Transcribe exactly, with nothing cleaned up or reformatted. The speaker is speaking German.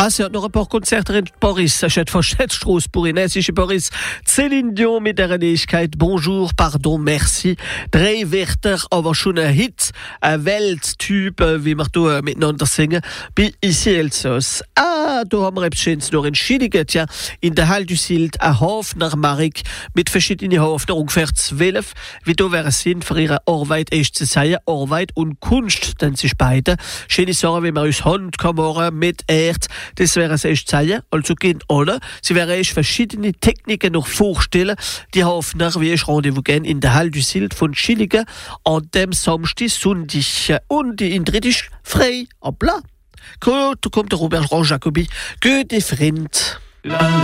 Ah, sie hat noch ein paar Konzerte in Paris. Ich hätte verstanden, Straßburg, ich Paris. Céline Dion mit der Nächkeit. Bonjour, pardon, merci. Drei Wörter, aber schon ein Hit. Ein Welttyp, wie wir hier miteinander singen. Bei Ici Elsass. Ah, da haben wir etwas Schönes noch entschieden. Ja, in der Halle du Silt, ein Hafner Marek mit verschiedenen Hafner, ungefähr zwölf. Wie da wäre es Sinn für ihre Arbeit, ist zu sagen, Arbeit und Kunst, denn sie beide. Schöne Sachen, wie man aus Hand kann machen, mit Erd. Das wäre es erst zeigen. Also gehen alle. Sie werden erst verschiedene Techniken noch vorstellen. Die Hafner, wie ich Rendezvous gehen in der Halle du Silt von Schilligen an dem Samstag, Sonntag. Und die Intritt ist frei. Hoppla. Gut, da kommt der Robert Jean Jacobi. Gute Freund.